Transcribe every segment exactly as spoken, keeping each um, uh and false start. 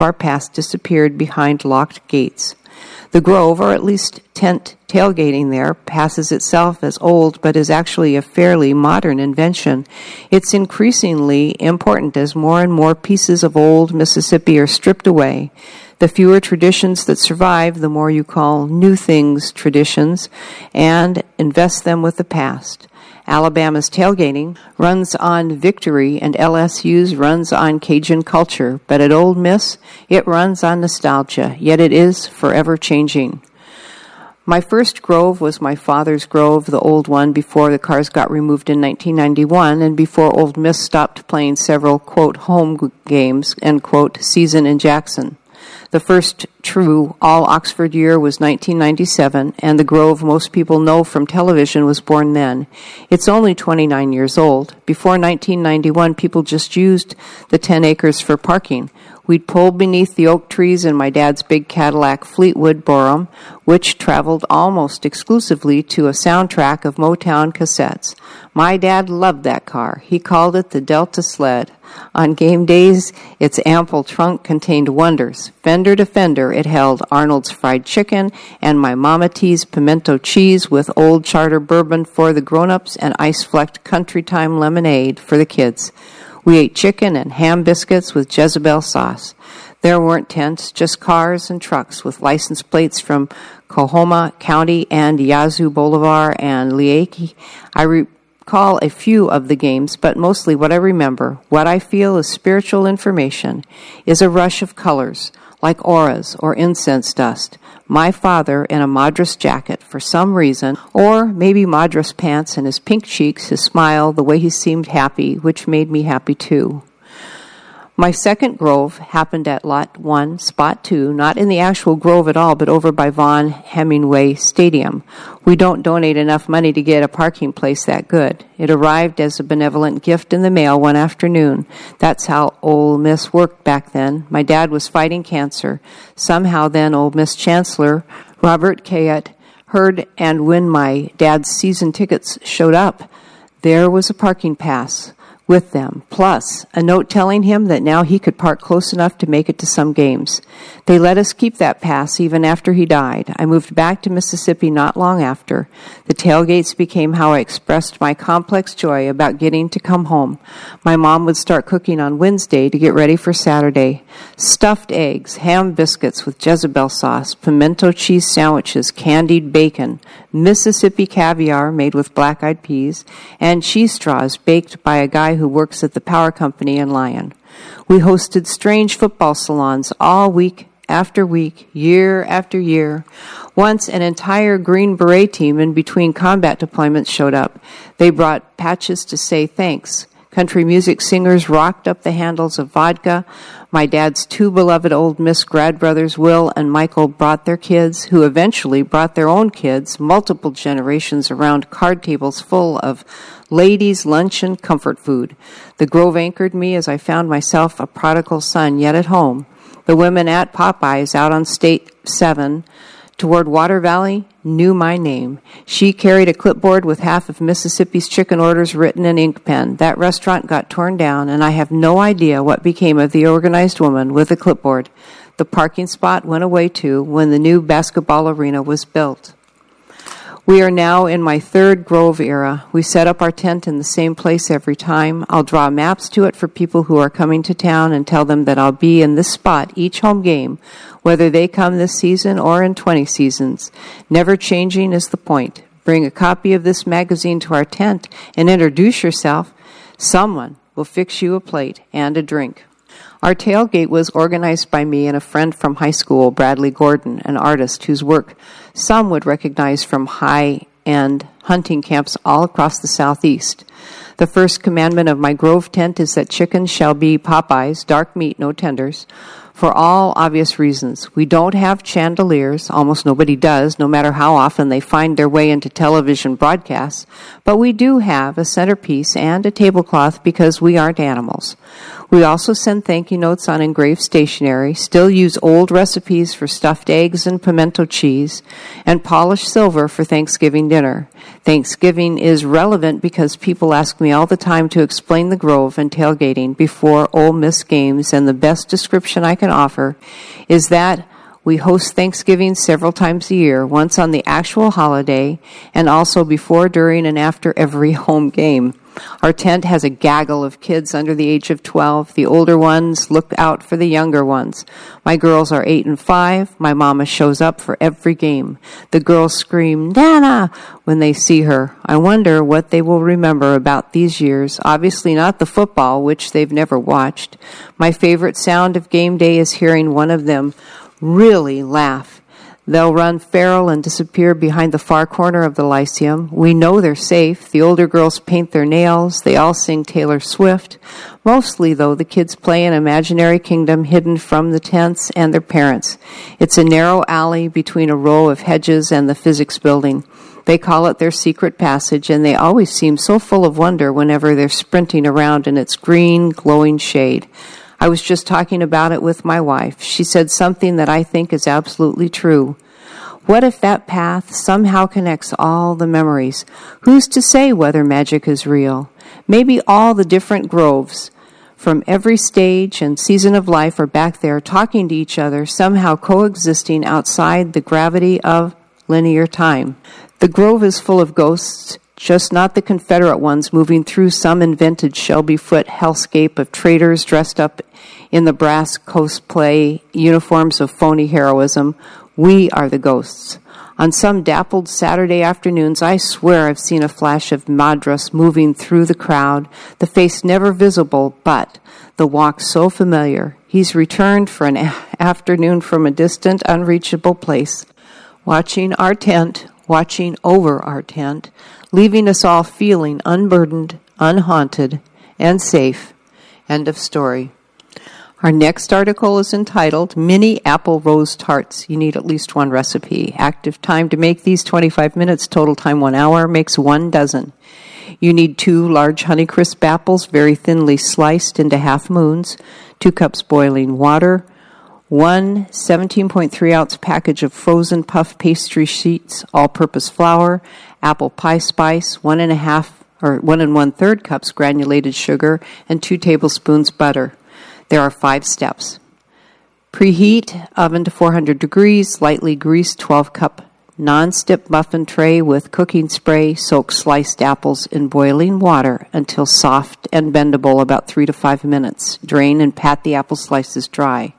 our past disappeared behind locked gates. The Grove, or at least tent tailgating there, passes itself as old but is actually a fairly modern invention. It's increasingly important as more and more pieces of old Mississippi are stripped away. The fewer traditions that survive, the more you call new things traditions and invest them with the past. Alabama's tailgating runs on victory and L S U's runs on Cajun culture, but at Ole Miss, it runs on nostalgia, yet it is forever changing. My first Grove was my father's Grove, the old one, before the cars got removed in nineteen ninety-one and before Ole Miss stopped playing several, quote, home games, end quote, season in Jackson. The first true all-Oxford year was nineteen ninety-seven, and the Grove most people know from television was born then. It's only twenty-nine years old. Before nineteen ninety-one, people just used the ten acres for parking. We'd pull beneath the oak trees in my dad's big Cadillac Fleetwood Borum, which traveled almost exclusively to a soundtrack of Motown cassettes. My dad loved that car. He called it the Delta Sled. On game days, its ample trunk contained wonders. Fender to fender, it held Arnold's Fried Chicken and my Mama T's Pimento Cheese with Old Charter Bourbon for the grown-ups and ice-flecked Country Time lemonade for the kids. We ate chicken and ham biscuits with Jezebel sauce. There weren't tents, just cars and trucks with license plates from Coahoma County and Yazoo Boulevard and Leakey. I recall a few of the games, but mostly what I remember, what I feel is spiritual information, is a rush of colors, like auras or incense dust. My father in a Madras jacket for some reason, or maybe Madras pants and his pink cheeks, his smile, the way he seemed happy, which made me happy too. My second Grove happened at Lot one, Spot two, not in the actual Grove at all, but over by Vaughn Hemingway Stadium. We don't donate enough money to get a parking place that good. It arrived as a benevolent gift in the mail one afternoon. That's how Ole Miss worked back then. My dad was fighting cancer. Somehow then Ole Miss Chancellor Robert Kayett heard, and when my dad's season tickets showed up, there was a parking pass with them, plus a note telling him that now he could park close enough to make it to some games. They let us keep that pass even after he died. I moved back to Mississippi not long after. The tailgates became how I expressed my complex joy about getting to come home. My mom would start cooking on Wednesday to get ready for Saturday. Stuffed eggs, ham biscuits with Jezebel sauce, pimento cheese sandwiches, candied bacon, Mississippi caviar made with black-eyed peas, and cheese straws baked by a guy who works at the power company in Lyon. We hosted strange football salons all week after week, year after year. Once an entire Green Beret team in between combat deployments showed up. They brought patches to say thanks. Country music singers rocked up the handles of vodka. My dad's two beloved Ole Miss grad brothers, Will and Michael, brought their kids, who eventually brought their own kids, multiple generations around card tables full of ladies' lunch and comfort food. The Grove anchored me as I found myself a prodigal son yet at home. The women at Popeyes out on State seven toward Water Valley knew my name. She carried a clipboard with half of Mississippi's chicken orders written in ink pen. That restaurant got torn down, and I have no idea what became of the organized woman with the clipboard. The parking spot went away, too, when the new basketball arena was built. We are now in my third Grove era. We set up our tent in the same place every time. I'll draw maps to it for people who are coming to town and tell them that I'll be in this spot each home game, whether they come this season or in twenty seasons. Never changing is the point. Bring a copy of this magazine to our tent and introduce yourself. Someone will fix you a plate and a drink. Our tailgate was organized by me and a friend from high school, Bradley Gordon, an artist whose work some would recognize from high-end hunting camps all across the Southeast. The first commandment of my Grove tent is that chicken shall be Popeyes, dark meat, no tenders, for all obvious reasons. We don't have chandeliers, almost nobody does, no matter how often they find their way into television broadcasts, but we do have a centerpiece and a tablecloth because we aren't animals. We also send thank you notes on engraved stationery, still use old recipes for stuffed eggs and pimento cheese, and polish silver for Thanksgiving dinner. Thanksgiving is relevant because people ask me all the time to explain the Grove and tailgating before Ole Miss games, and the best description I can offer is that we host Thanksgiving several times a year, once on the actual holiday, and also before, during, and after every home game. Our tent has a gaggle of kids under the age of twelve. The older ones look out for the younger ones. My girls are eight and five. My mama shows up for every game. The girls scream, "Nana!" when they see her. I wonder what they will remember about these years. Obviously not the football, which they've never watched. My favorite sound of game day is hearing one of them really laugh. They'll run feral and disappear behind the far corner of the Lyceum. We know they're safe. The older girls paint their nails. They all sing Taylor Swift. Mostly, though, the kids play an imaginary kingdom hidden from the tents and their parents. It's a narrow alley between a row of hedges and the physics building. They call it their secret passage, and they always seem so full of wonder whenever they're sprinting around in its green, glowing shade. I was just talking about it with my wife. She said something that I think is absolutely true. What if that path somehow connects all the memories? Who's to say whether magic is real? Maybe all the different groves from every stage and season of life are back there talking to each other, somehow coexisting outside the gravity of linear time. The grove is full of ghosts, just not the Confederate ones moving through some invented Shelby-foot hellscape of traitors dressed up in the brass cosplay uniforms of phony heroism. We are the ghosts. On some dappled Saturday afternoons, I swear I've seen a flash of Madras moving through the crowd, the face never visible, but the walk so familiar. He's returned for an a- afternoon from a distant, unreachable place, watching our tent, watching over our tent, leaving us all feeling unburdened, unhaunted, and safe. End of story. Our next article is entitled Mini Apple Rose Tarts. You need at least one recipe. Active time to make these, twenty-five minutes. Total time, one hour. Makes one dozen. You need two large Honeycrisp apples, very thinly sliced into half moons, two cups boiling water, one seventeen point three ounce package of frozen puff pastry sheets, all-purpose flour, apple pie spice, one and a half or one and one third cups granulated sugar, and two tablespoons butter. There are five steps. Preheat oven to four hundred degrees, lightly grease twelve cup non-stick muffin tray with cooking spray. Soak sliced apples in boiling water until soft and bendable, about three to five minutes. Drain and pat the apple slices dry.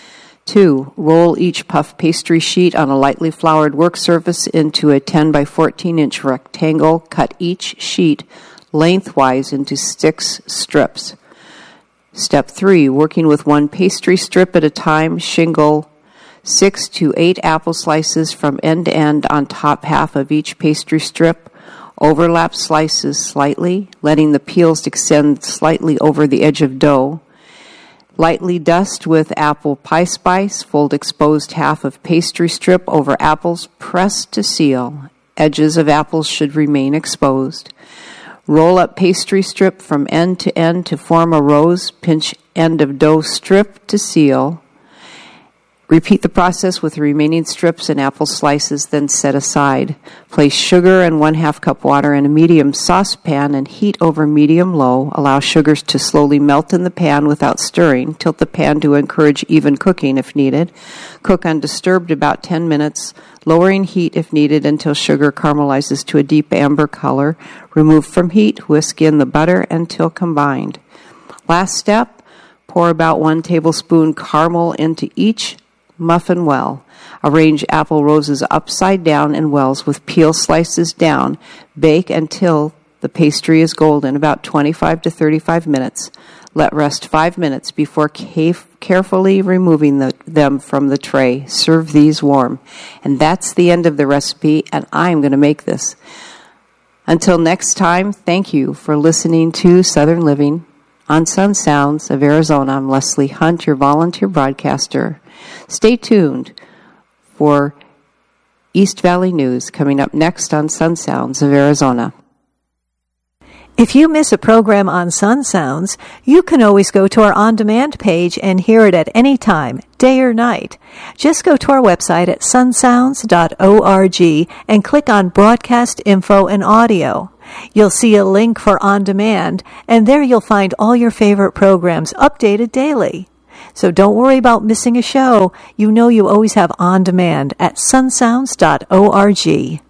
Two, roll each puff pastry sheet on a lightly floured work surface into a ten by fourteen inch rectangle. Cut each sheet lengthwise into six strips. Step three, working with one pastry strip at a time, shingle six to eight apple slices from end to end on top half of each pastry strip. Overlap slices slightly, letting the peels extend slightly over the edge of dough. Lightly dust with apple pie spice. Fold exposed half of pastry strip over apples. Press to seal. Edges of apples should remain exposed. Roll up pastry strip from end to end to form a rose. Pinch end of dough strip to seal. Repeat the process with the remaining strips and apple slices, then set aside. Place sugar and one half cup water in a medium saucepan and heat over medium-low. Allow sugars to slowly melt in the pan without stirring. Tilt the pan to encourage even cooking if needed. Cook undisturbed about ten minutes, lowering heat if needed until sugar caramelizes to a deep amber color. Remove from heat, whisk in the butter until combined. Last step, pour about one tablespoon caramel into each muffin well. Arrange apple roses upside down in wells with peel slices down. Bake until the pastry is golden, about twenty-five to thirty-five minutes. Let rest five minutes before ca- carefully removing the, them from the tray. Serve these warm. And that's the end of the recipe, and I'm going to make this. Until next time, thank you for listening to Southern Living on Sun Sounds of Arizona. I'm Leslie Hunt, your volunteer broadcaster. Stay tuned for East Valley News coming up next on Sun Sounds of Arizona. If you miss a program on Sun Sounds, you can always go to our on-demand page and hear it at any time, day or night. Just go to our website at sun sounds dot org and click on Broadcast Info and Audio. You'll see a link for on-demand, and there you'll find all your favorite programs updated daily. So don't worry about missing a show. You know you always have On Demand at sunsounds dot org.